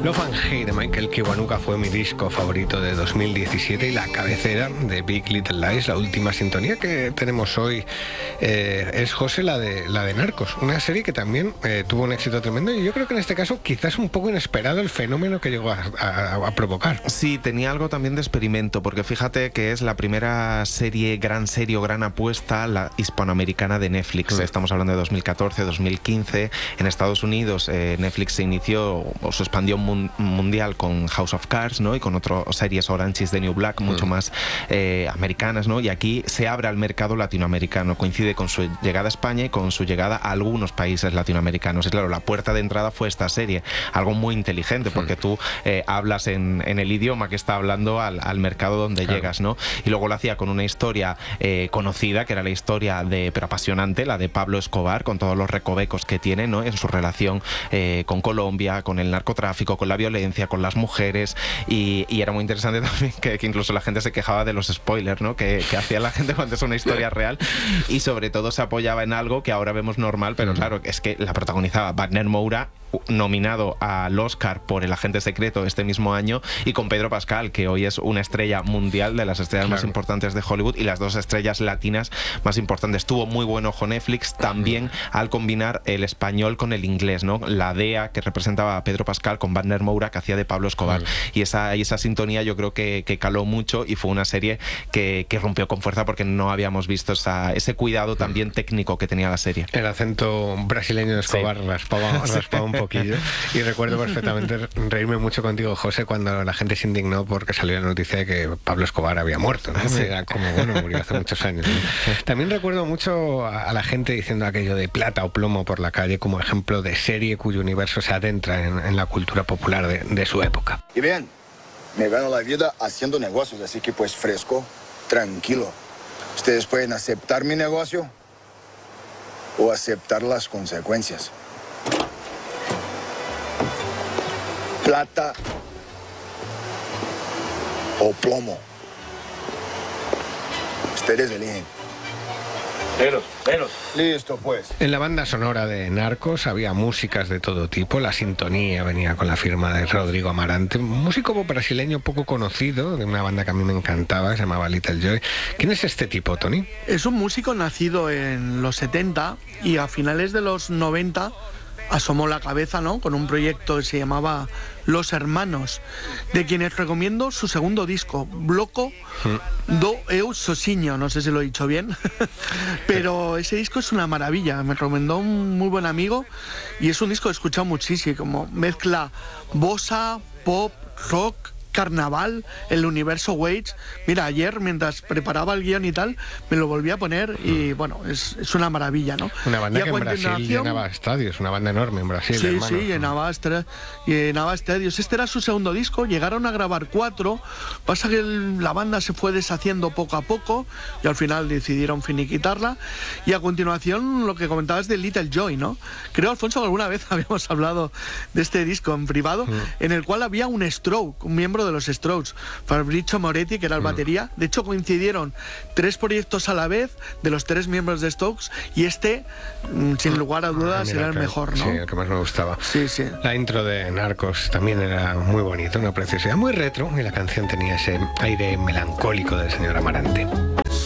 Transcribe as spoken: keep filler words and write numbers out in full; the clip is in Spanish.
Love and Hate de Michael Kiwanuka fue mi disco favorito de dos mil diecisiete y la cabecera de Big Little Lies, la última sintonía que tenemos hoy, eh, es, José, la de, la de Narcos, una serie que también eh, tuvo un éxito tremendo y yo creo que en este caso quizás un poco inesperado el fenómeno que llegó a, a, a provocar. Sí, tenía algo también de experimento, porque fíjate que es la primera serie, gran serie o gran apuesta, la hispanoamericana de Netflix. Mm. Estamos hablando de dos mil catorce, dos mil quince. En Estados Unidos eh, Netflix se inició o se expandió mundial con House of Cards, ¿no? Y con otras series, Orange is the New Black, mucho mm. más eh, americanas, ¿no? Y aquí se abre al mercado latinoamericano, coincide con su llegada a España y con su llegada a algunos países latinoamericanos. Y claro, la puerta de entrada fue esta serie, algo muy inteligente, porque mm. tú eh, hablas en, en el idioma que está hablando al, al mercado donde claro. llegas, ¿no? Y luego lo hacía con una historia eh, conocida, que era la historia de, pero apasionante, la de Pablo Escobar, con todos los recovecos que tiene, ¿no? En su relación eh, con Colombia, con el narcotráfico, con la violencia, con las mujeres, y, y era muy interesante también que, que incluso la gente se quejaba de los spoilers, ¿no? Que, que hacía la gente cuando es una historia real, y sobre todo se apoyaba en algo que ahora vemos normal, pero claro, es que la protagonizaba Wagner Moura, nominado al Oscar por El agente secreto este mismo año, y con Pedro Pascal, que hoy es una estrella mundial, de las estrellas claro. más importantes de Hollywood y las dos estrellas latinas más importantes. Tuvo muy buen ojo Netflix también al combinar el español con el inglés, ¿no? La D E A que representaba a Pedro Pascal con Wagner Moura, que hacía de Pablo Escobar, uh-huh. y esa, y esa sintonía yo creo que, que caló mucho, y fue una serie que, que rompió con fuerza porque no habíamos visto esa, ese cuidado también uh-huh. técnico que tenía la serie. El acento brasileño de Escobar sí. raspaba, raspaba un poquillo. Y recuerdo perfectamente reírme mucho contigo, José, cuando la gente se indignó porque salió la noticia de que Pablo Escobar había muerto, ¿no? Sí. Era como, bueno, murió hace muchos años, ¿no? También recuerdo mucho a la gente diciendo aquello de plata o plomo por la calle como ejemplo de serie cuyo universo se adentra en, en la cultura popular de, de su época. Y bien, me gano la vida haciendo negocios, así que pues fresco, tranquilo. Ustedes pueden aceptar mi negocio o aceptar las consecuencias. Plata o plomo. Ustedes eligen. Veros, veros. Listo, pues. En la banda sonora de Narcos había músicas de todo tipo. La sintonía venía con la firma de Rodrigo Amarante, un músico brasileño poco conocido, de una banda que a mí me encantaba, se llamaba Little Joy. ¿Quién es este tipo, Tony? Es un músico nacido en los setenta y a finales de los noventa asomó la cabeza, ¿no? Con un proyecto que se llamaba Los Hermanos, de quienes recomiendo su segundo disco, Bloco do Eu Sozinho, no sé si lo he dicho bien, pero ese disco es una maravilla, me recomendó un muy buen amigo y es un disco que he escuchado muchísimo, como mezcla bossa, pop, rock, carnaval, el universo Waits. Mira, ayer mientras preparaba el guión y tal, me lo volví a poner y bueno, es, es una maravilla, ¿no? Una banda que en Brasil llenaba estadios, una banda enorme en Brasil. Sí, hermano. sí, llenaba, estra, llenaba estadios. Este era su segundo disco, llegaron a grabar cuatro, pasa que el, la banda se fue deshaciendo poco a poco y al final decidieron finiquitarla, y a continuación lo que comentabas de Little Joy, ¿no? Creo, Alfonso, que alguna vez habíamos hablado de este disco en privado, mm. en el cual había un Stroke, un miembro de los Strokes, Fabrizio Moretti, que era el batería. De hecho, coincidieron tres proyectos a la vez de los tres miembros de Strokes, y este, sin lugar a dudas, ah, era el mejor, ¿no? Sí, el que más me gustaba. Sí, sí. La intro de Narcos también era muy bonita, una preciosidad, muy retro, y la canción tenía ese aire melancólico del señor Amarante.